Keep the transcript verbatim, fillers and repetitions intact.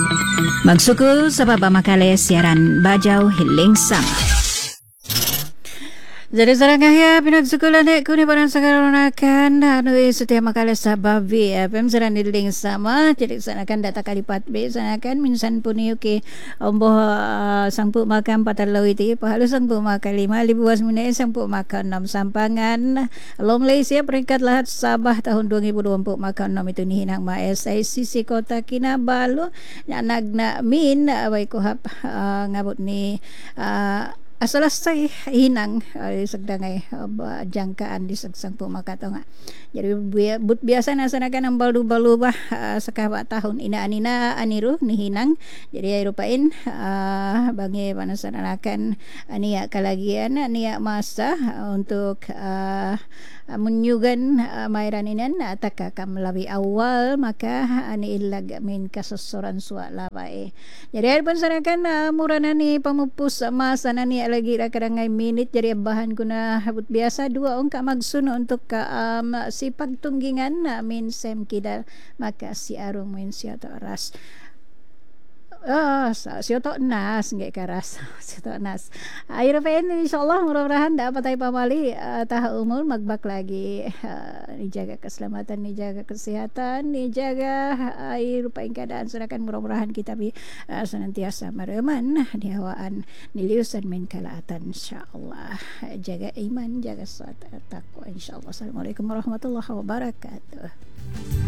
Magsuko sa papamakali siaran Bajau Hiling Sama. Jadi sarang kaya pinagsukulan eh kuni parang sakaronakan anu setiap makala sa Bavi F M sarang Hiling Sama. Jadi sanakan data kalipat B sanakan minsan puni uki ombo uh, sangpu makan patalau itu pahalu sangpu makan lima libuas munai sangpu makan enam sampangan long Malaysia peringkat lahat Sabah tahun dua ribu dua puluh empat makan enam itu ni hinang ma S I C C Kota Kinabalu nag na min away ko hap uh, ngabot ni uh, asalasay hinang uh, sagdangay uh, jangkaan di sagsang pumakato nga. Jadi but biasa nasanakan ang balu-balu ba uh, sa kawa tahun ina-anina aniru ni hinang. Jadi ay rupain uh, bangi panasanakan aniya kalagian aniya masa uh, untuk uh, menyugan uh, mayran inan ataka kam labi awal maka ani ilag min kasosoran suwa labae. Jadi ay pansanakan uh, murana ni pamupus masa na ni lagi ra kadangay minute jadi bahan ko na habut biasa dua ong ka magsuno untuk ka um, si pagtunggingan na min sem kidal maka si arong min siya to ras ah uh, siya to nas nggak karas siya to nas ayo pa insyaallah mudah-mudahan dapat tayo pamali uh, taha umur magbak lagi uh, dijaga keselamatan dijaga kesehatan dijaga ayo pa keadaan surakan mudah-mudahan kita bi uh, senantiasa mereman dihawaan niliusan min kalaatan insyaallah jaga iman jaga salat takwa insyaallah. Assalamualaikum warahmatullahi wabarakatuh.